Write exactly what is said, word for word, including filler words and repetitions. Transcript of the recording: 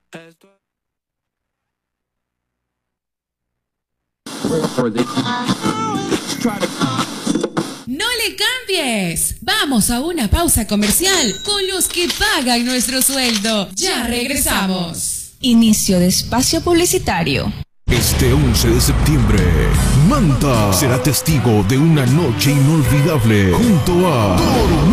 No le cambies. Vamos a una pausa comercial con los que pagan nuestro sueldo. Ya regresamos. Inicio de espacio publicitario. Este once de septiembre, Manta será testigo de una noche inolvidable junto a